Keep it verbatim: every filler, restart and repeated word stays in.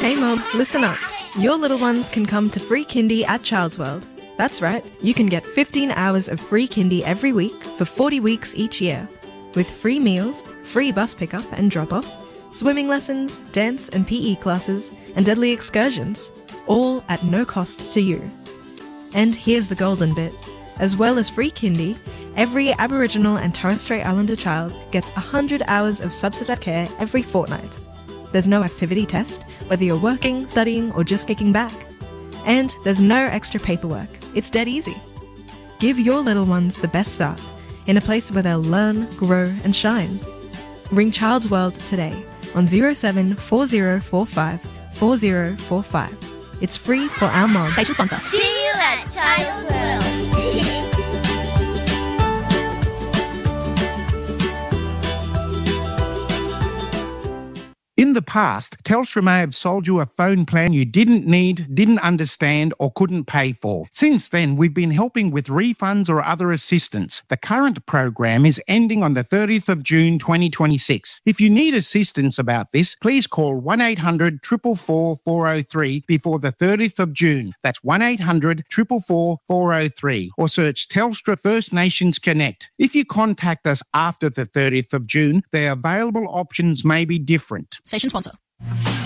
Hey Mom, listen up. Your little ones can come to Free Kindy at Child's World. That's right, you can get fifteen hours of free kindy every week for forty weeks each year. With free meals, free bus pickup and drop-off, swimming lessons, dance and P E classes, and deadly excursions, all at no cost to you. And here's the golden bit. As well as free kindy, every Aboriginal and Torres Strait Islander child gets one hundred hours of subsidised care every fortnight. There's no activity test, whether you're working, studying, or just kicking back. And there's no extra paperwork. It's dead easy. Give your little ones the best start in a place where they'll learn, grow, and shine. Ring Child's World today on zero seven four zero four five four zero four five. It's free for our moms. Station sponsor. See you at Child's World. In the past, Telstra may have sold you a phone plan you didn't need, didn't understand, or couldn't pay for. Since then, we've been helping with refunds or other assistance. The current program is ending on the thirtieth of June twenty twenty-six. If you need assistance about this, please call one eight hundred four four four four oh three before the thirtieth of June. That's one eight hundred four four four four oh three, or search Telstra First Nations Connect. If you contact us after the thirtieth of June, the available options may be different. Station sponsor.